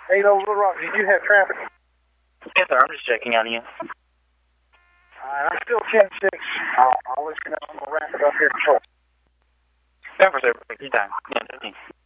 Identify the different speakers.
Speaker 1: Hey, Little Rock, did you have traffic?
Speaker 2: Yes, sir. I'm just checking on you.
Speaker 1: Alright, I'm still 10-6. I'll let you know. I'm going to wrap it up here shortly.
Speaker 2: Yeah, for sure. Take your time. Yeah, 15.